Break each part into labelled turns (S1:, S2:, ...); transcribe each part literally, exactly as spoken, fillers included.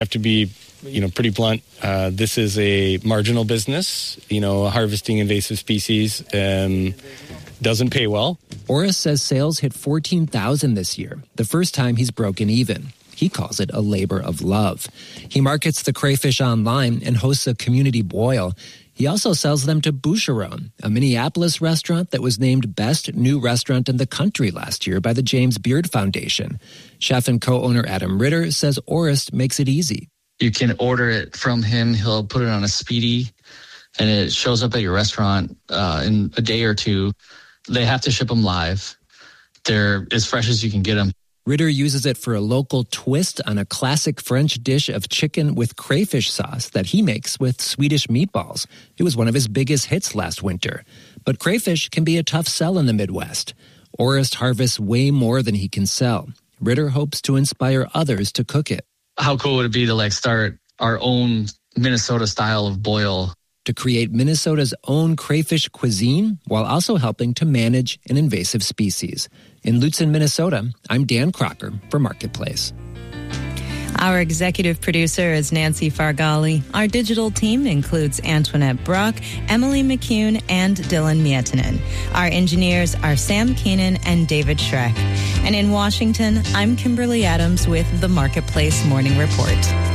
S1: have to be, you know, pretty blunt. Uh, this is a marginal business. You know, harvesting invasive species um, doesn't pay well.
S2: Orest says sales hit fourteen thousand this year, the first time he's broken even. He calls it a labor of love. He markets the crayfish online and hosts a community boil. He also sells them to Boucheron, a Minneapolis restaurant that was named Best New Restaurant in the Country last year by the James Beard Foundation. Chef and co-owner Adam Ritter says Orest makes it easy.
S3: You can order it from him. He'll put it on a speedy, and it shows up at your restaurant uh, in a day or two. They have to ship them live. They're as fresh as you can get them.
S2: Ritter uses it for a local twist on a classic French dish of chicken with crayfish sauce that he makes with Swedish meatballs. It was one of his biggest hits last winter. But crayfish can be a tough sell in the Midwest. Orest harvests way more than he can sell. Ritter hopes to inspire others to cook it.
S3: How cool would it be to like start our own Minnesota style of boil?
S2: To create Minnesota's own crayfish cuisine while also helping to manage an invasive species. In Lutzen, Minnesota, I'm Dan Crocker for Marketplace.
S4: Our executive producer is Nancy Fargali. Our digital team includes Antoinette Brock, Emily McCune, and Dylan Mietinen. Our engineers are Sam Keenan and David Schreck. And in Washington, I'm Kimberly Adams with the Marketplace Morning Report.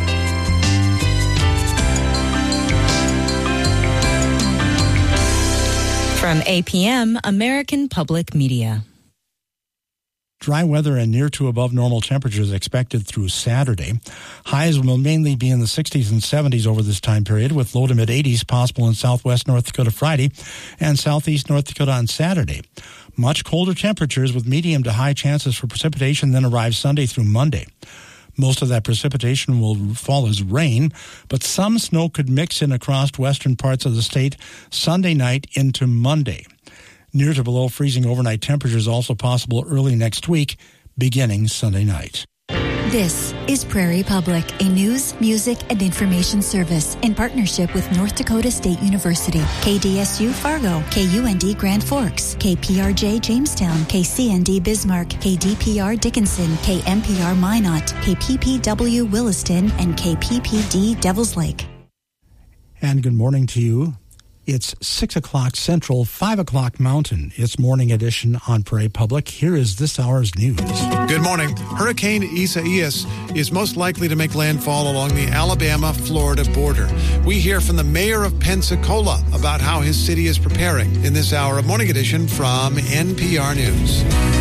S4: From A P M, American Public Media.
S5: Dry weather and near to above normal temperatures expected through Saturday. Highs will mainly be in the sixties and seventies over this time period, with low to mid eighties possible in southwest North Dakota Friday and southeast North Dakota on Saturday. Much colder temperatures with medium to high chances for precipitation then arrive Sunday through Monday. Most of that precipitation will fall as rain, but some snow could mix in across western parts of the state Sunday night into Monday. Near to below freezing overnight temperatures also possible early next week, beginning Sunday night.
S6: This is Prairie Public, a news, music, and information service in partnership with North Dakota State University, K D S U Fargo, K U N D Grand Forks, K P R J Jamestown, K C N D Bismarck, K D P R Dickinson, K M P R Minot, K P P W Williston, and K P P D Devils Lake.
S5: And good morning to you. It's six o'clock Central, five o'clock Mountain. It's Morning Edition on Prairie Public. Here is this hour's news.
S7: Good morning. Hurricane Isaias is most likely to make landfall along the Alabama-Florida border. We hear from the mayor of Pensacola about how his city is preparing in this hour of Morning Edition from N P R News.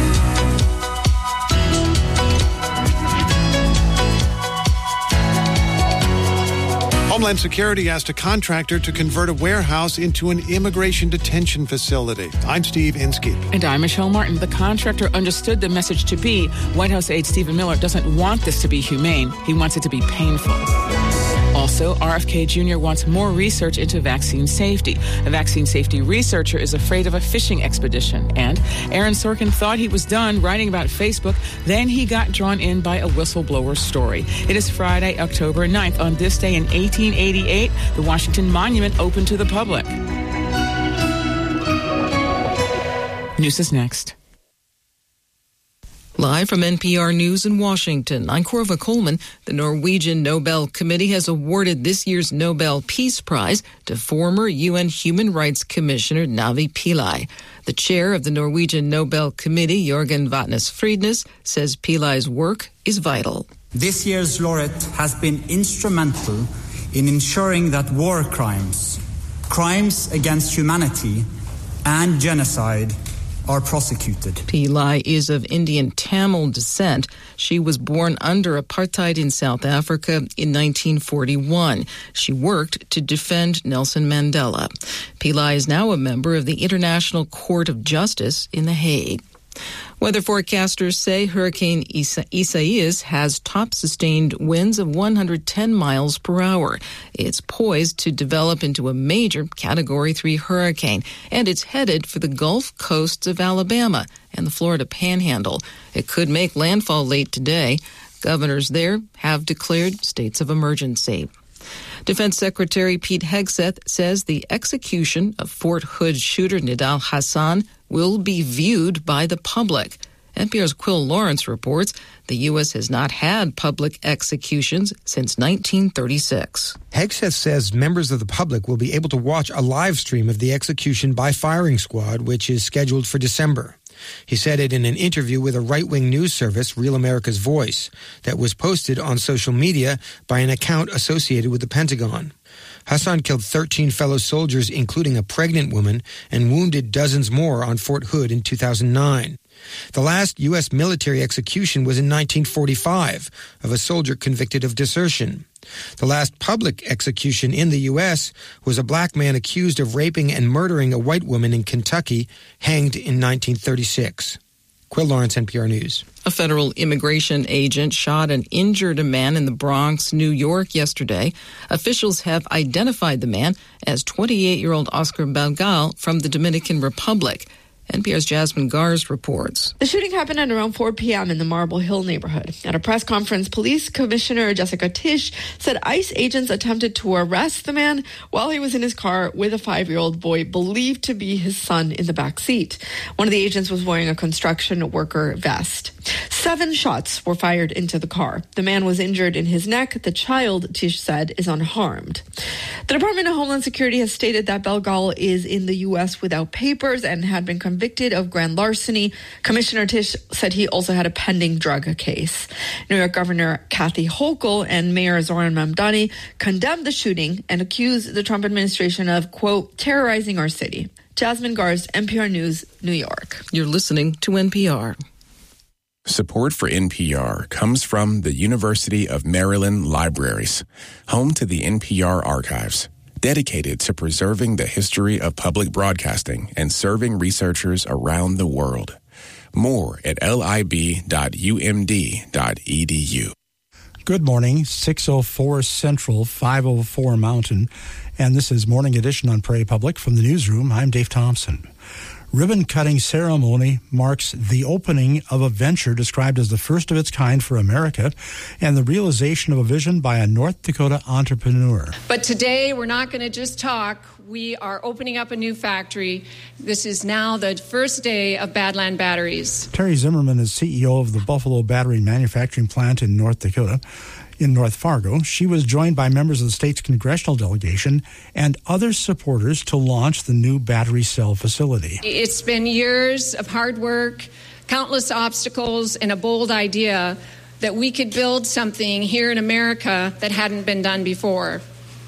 S7: Homeland Security asked a contractor to convert a warehouse into an immigration detention facility. I'm Steve Inskeep.
S8: And I'm Michelle Martin. The contractor understood the message to be White House aide Stephen Miller doesn't want this to be humane. He wants it to be painful. Also, R F K Junior wants more research into vaccine safety. A vaccine safety researcher is afraid of a fishing expedition. And Aaron Sorkin thought he was done writing about Facebook. Then he got drawn in by a whistleblower story. It is Friday, October ninth. On this day in eighteen eighty-eight, the Washington Monument opened to the public. News is next.
S9: Live from N P R News in Washington, I'm Corva Coleman. The Norwegian Nobel Committee has awarded this year's Nobel Peace Prize to former U N Human Rights Commissioner Navi Pillay. The chair of the Norwegian Nobel Committee, Jørgen Vatnes Friednes, says Pillay's work is vital.
S10: This year's laureate has been instrumental in ensuring that war crimes, crimes against humanity, and genocide are prosecuted.
S9: Pillay is of Indian Tamil descent. She was born under apartheid in South Africa in nineteen forty-one. She worked to defend Nelson Mandela. Pillay is now a member of the International Court of Justice in The Hague. Weather forecasters say Hurricane Isa- Isaias has top sustained winds of one hundred ten miles per hour. It's poised to develop into a major Category three hurricane, and it's headed for the Gulf coasts of Alabama and the Florida Panhandle. It could make landfall late today. Governors there have declared states of emergency. Defense Secretary Pete Hegseth says the execution of Fort Hood shooter Nidal Hassan will be viewed by the public. N P R's Quill Lawrence reports the U S has not had public executions since nineteen thirty-six.
S11: Hegseth says members of the public will be able to watch a live stream of the execution by firing squad, which is scheduled for December. He said it in an interview with a right-wing news service, Real America's Voice, that was posted on social media by an account associated with the Pentagon. Hassan killed thirteen fellow soldiers, including a pregnant woman, and wounded dozens more on Fort Hood in two thousand nine. The last U S military execution was in nineteen forty-five of a soldier convicted of desertion. The last public execution in the U S was a black man accused of raping and murdering a white woman in Kentucky, hanged in nineteen thirty-six. Quill Lawrence, N P R News.
S9: A federal immigration agent shot and injured a man in the Bronx, New York yesterday. Officials have identified the man as twenty-eight-year-old Oscar Belgal from the Dominican Republic. N P R's Jasmine Gars reports.
S12: The shooting happened at around four p.m. in the Marble Hill neighborhood. At a press conference, Police Commissioner Jessica Tisch said ICE agents attempted to arrest the man while he was in his car with a five-year-old boy believed to be his son in the back seat. One of the agents was wearing a construction worker vest. Seven shots were fired into the car. The man was injured in his neck. The child, Tisch said, is unharmed. The Department of Homeland Security has stated that Belgal is in the U S without papers and had been convicted of grand larceny. Commissioner Tisch said he also had a pending drug case. New York Governor Kathy Hochul and Mayor Zoran Mamdani condemned the shooting and accused the Trump administration of, quote, terrorizing our city. Jasmine Gars, N P R News, New York.
S9: You're listening to N P R.
S13: Support for N P R comes from the University of Maryland Libraries, home to the N P R archives, dedicated to preserving the history of public broadcasting and serving researchers around the world. More at lib dot u m d dot e d u.
S5: Good morning, six oh four Central, five oh four Mountain, and this is Morning Edition on Prairie Public. From the newsroom, I'm Dave Thompson. Ribbon-cutting ceremony marks the opening of a venture described as the first of its kind for America and the realization of a vision by a North Dakota entrepreneur.
S14: But today, we're not going to just talk. We are opening up a new factory. This is now the first day of Badland Batteries.
S5: Terry Zimmerman is C E O of the Buffalo Battery Manufacturing Plant in North Dakota. In North Fargo, she was joined by members of the state's congressional delegation and other supporters to launch the new battery cell facility.
S14: It's been years of hard work, countless obstacles, and a bold idea that we could build something here in America that hadn't been done before.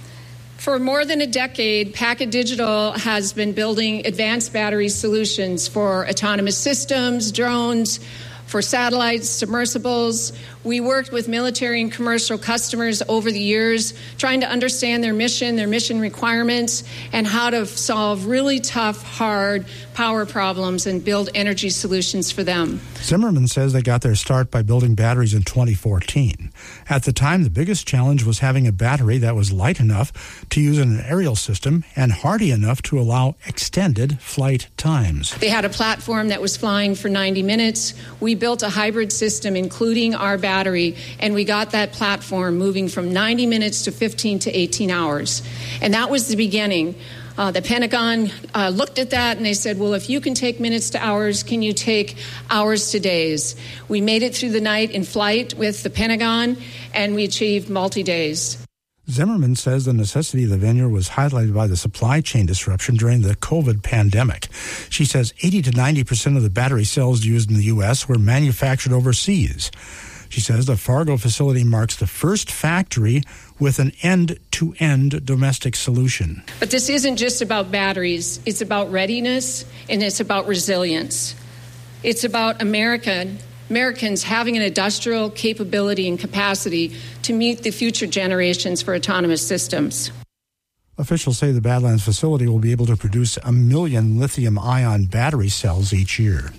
S14: For more than a decade, Packet Digital has been building advanced battery solutions for autonomous systems, drones, for satellites, submersibles. We worked with military and commercial customers over the years, trying to understand their mission, their mission requirements, and how to solve really tough, hard power problems and build energy solutions for them.
S5: Zimmerman says they got their start by building batteries in twenty fourteen. At the time, the biggest challenge was having a battery that was light enough to use in an aerial system and hardy enough to allow extended flight times.
S14: They had a platform that was flying for ninety minutes. We built a hybrid system, including our battery, and we got that platform moving from ninety minutes to fifteen to eighteen hours. And that was the beginning. Uh, the Pentagon uh, looked at that and they said, well, if you can take minutes to hours, can you take hours to days? We made it through the night in flight with the Pentagon, and we achieved multi-days.
S5: Zimmerman says the necessity of the venture was highlighted by the supply chain disruption during the COVID pandemic. She says eighty to ninety percent of the battery cells used in the U S were manufactured overseas. She says the Fargo facility marks the first factory with an end-to-end domestic solution.
S14: But this isn't just about batteries. It's about readiness, and it's about resilience. It's about American Americans having an industrial capability and capacity to meet the future generations for autonomous systems.
S5: Officials say the Badlands facility will be able to produce a million lithium-ion battery cells each year.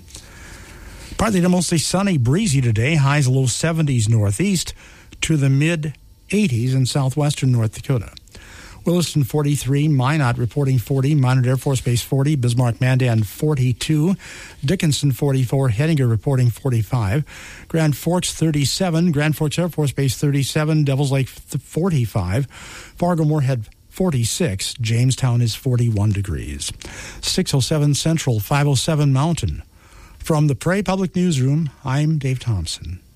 S5: Partly to mostly sunny, breezy today, highs low seventies northeast to the mid-eighties in southwestern North Dakota. Williston forty-three, Minot reporting forty, Minot Air Force Base forty, Bismarck-Mandan forty-two, Dickinson forty-four, Hettinger reporting forty-five, Grand Forks thirty-seven, Grand Forks Air Force Base thirty-seven, Devils Lake forty-five, Fargo-Moorhead forty-six, Jamestown is forty-one degrees. six oh seven Central, five oh seven Mountain. From the Prairie Public Newsroom, I'm Dave Thompson.